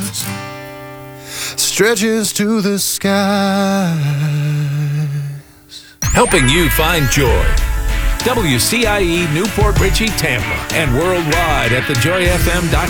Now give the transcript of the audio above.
stars stretches to the skies. Helping you find joy. WCIE Newport Richey, Tampa, and worldwide at thejoyfm.com.